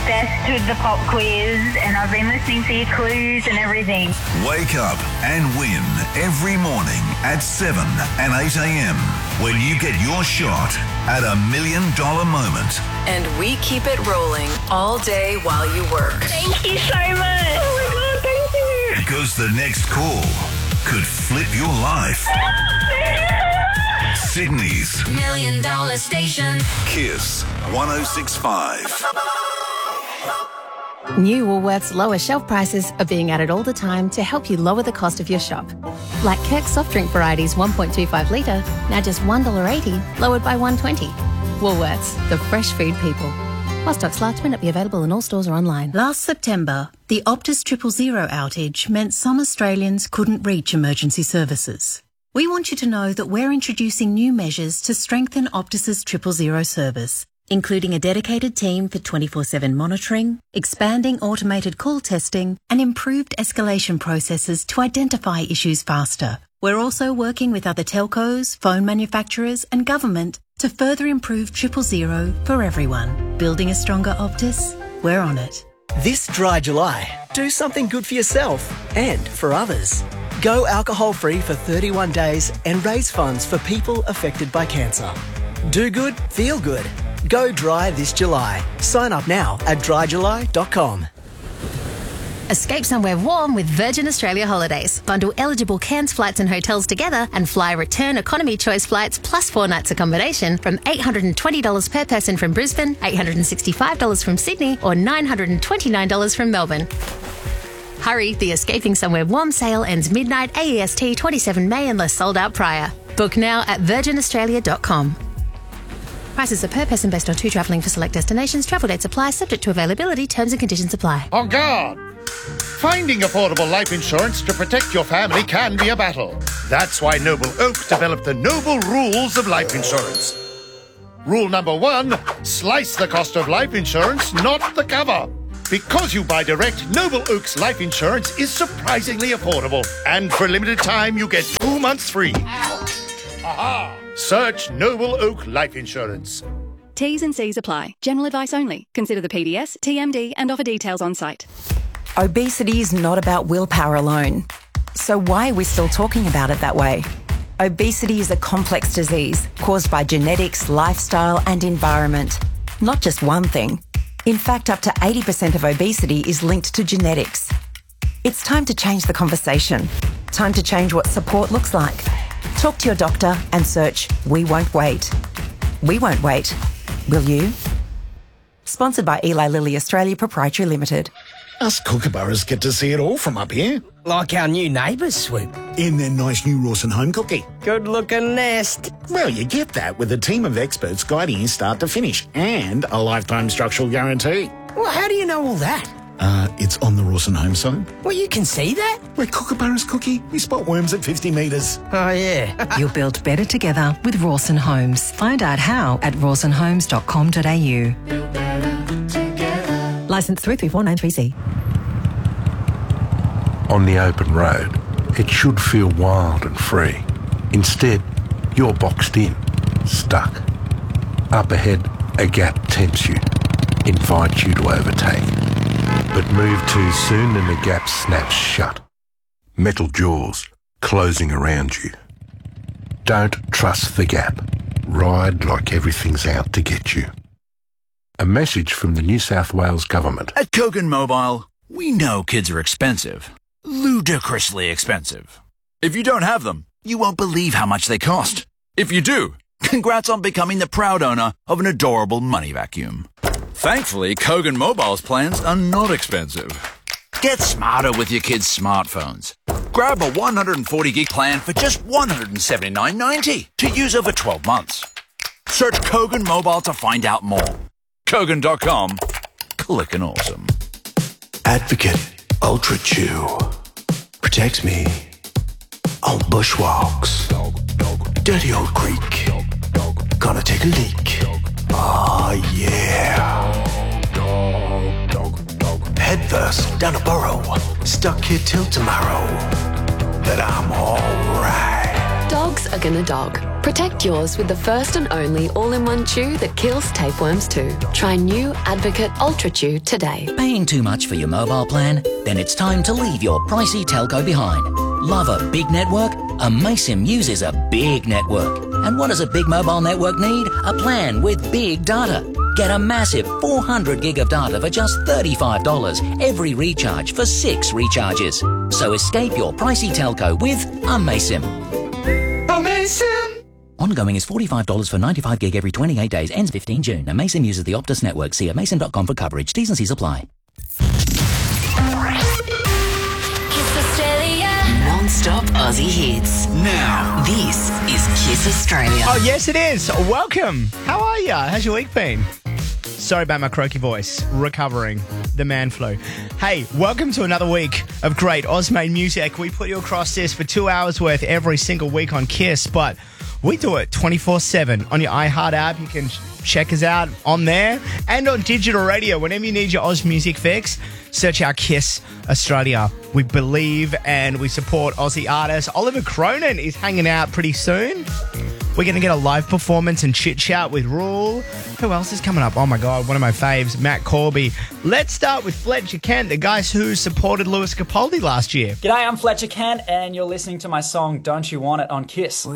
obsessed with the pop quiz, and I've been listening to your clues and everything. Wake up and win every morning at 7 and 8 a.m. when you get your shot at $1 million moment. And we keep it rolling all day while you work. Thank you so much. Oh my God, thank you. Because the next call could flip your life. Sydney's $1 Million Station. Kiss 106.5. New Woolworths lower shelf prices are being added all the time to help you lower the cost of your shop. Like Kirk's soft drink varieties 1.25 litre, now just $1.80, lowered by $1.20. Woolworths, the fresh food people. While stocks last, may not be available in all stores or online. Last September, the Optus 000 outage meant some Australians couldn't reach emergency services. We want you to know that we're introducing new measures to strengthen Optus's 000 service, including a dedicated team for 24/7 monitoring, expanding automated call testing, and improved escalation processes to identify issues faster. We're also working with other telcos, phone manufacturers, and government to further improve 000 for everyone. Building a stronger Optus? We're on it. This dry July, do something good for yourself and for others. Go alcohol-free for 31 days and raise funds for people affected by cancer. Do good, feel good. Go dry this July. Sign up now at dryjuly.com. Escape somewhere warm with Virgin Australia Holidays. Bundle eligible Cairns flights and hotels together and fly return economy choice flights plus 4 nights accommodation from $820 per person from Brisbane, $865 from Sydney, or $929 from Melbourne. Hurry, the Escaping Somewhere Warm sale ends midnight AEST 27 May unless sold out prior. Book now at virginaustralia.com. Prices are per person based on 2 travelling for select destinations. Travel dates apply, subject to availability. Terms and conditions apply. On guard! Finding affordable life insurance to protect your family can be a battle. That's why Noble Oak developed the Noble Rules of Life Insurance. Rule number 1, slice the cost of life insurance, not the cover. Because you buy direct, Noble Oak's life insurance is surprisingly affordable. And for a limited time, you get 2 months free. Aha! Search Noble Oak Life Insurance. T's and C's apply. General advice only. Consider the PDS, TMD and offer details on site. Obesity is not about willpower alone. So why are we still talking about it that way? Obesity is a complex disease caused by genetics, lifestyle and environment. Not just one thing. In fact, up to 80% of obesity is linked to genetics. It's time to change the conversation. Time to change what support looks like. Talk to your doctor and search We Won't Wait. We won't wait. Will you? Sponsored by Eli Lilly Australia Proprietary Limited. Us kookaburras get to see it all from up here. Like our new neighbours, Swoop. In their nice new Rawson home cookie. Good-looking nest. Well, you get that with a team of experts guiding you start to finish and a lifetime structural guarantee. Well, how do you know all that? It's on the Rawson home side. Well, you can see that? Where kookaburras cookie, we spot worms at 50 metres. Oh, yeah. You'll build better together with Rawson Homes. Find out how at rawsonhomes.com.au. Licence 334993C. On the open road, it should feel wild and free. Instead, you're boxed in, stuck. Up ahead, a gap tempts you, invites you to overtake. But move too soon and the gap snaps shut. Metal jaws closing around you. Don't trust the gap. Ride like everything's out to get you. A message from the New South Wales Government. At Kogan Mobile, we know kids are expensive. Ludicrously expensive. If you don't have them, you won't believe how much they cost. If you do, congrats on becoming the proud owner of an adorable money vacuum. Thankfully, Kogan Mobile's plans are not expensive. Get smarter with your kids' smartphones. Grab a 140 gig plan for just $179.90 to use over 12 months. Search Kogan Mobile to find out more. Kogan.com. Clickin' awesome. Advocate Ultra Chew protects me on bushwalks. Dirty old creek. Gonna take a leak. Oh yeah. Head first down a burrow. Stuck here till tomorrow. But I'm alright. Dogs are gonna dog. Protect yours with the first and only all-in-one chew that kills tapeworms too. Try new Advocate Ultra Chew today. Paying too much for your mobile plan? Then it's time to leave your pricey telco behind. Love a big network? Amaysim uses a big network. And what does a big mobile network need? A plan with big data. Get a massive 400 gig of data for just $35 every recharge for 6 recharges. So escape your pricey telco with Amaysim. Amaysim! Ongoing is $45 for 95 gig every 28 days. Ends 15 June. Amaysim uses the Optus network. See amaysim.com for coverage. T's and C's apply. Non-stop Aussie hits. Now, This is Kiss Australia. Oh, yes, it is. Welcome. How are you? How's your week been? Sorry about my croaky voice. Recovering. The man flu. Hey, welcome to another week of great Ausmade music. We put you across this for 2 hours worth every single week on Kiss, but we do it 24/7 on your iHeart app. You can check us out on there and on digital radio. Whenever you need your Oz music fix, search out Kiss Australia. We believe and we support Aussie artists. Oliver Cronin is hanging out pretty soon. We're going to get a live performance and chit-chat with Rule. Who else is coming up? Oh, my God, one of my faves, Matt Corby. Let's start with Fletcher Kent, the guy who supported Lewis Capaldi last year. G'day, I'm Fletcher Kent, and you're listening to my song Don't You Want It on Kiss.